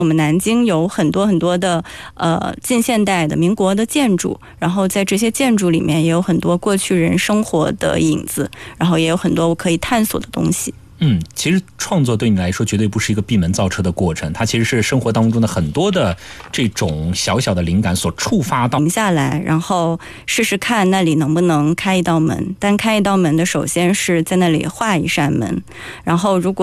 我们南京有很多很多的近现代的民国的建筑，然后在这些建筑里面也有很多过去人生活的影子，然后也有很多我可以探索的东西。 其实创作对你来说绝对不是一个闭门造车的过程，它其实是生活当中的很多的这种小小的灵感所触发到。 停下来，然后试试看那里能不能开一道门。单开一道门的，首先是在那里画一扇门，然后如果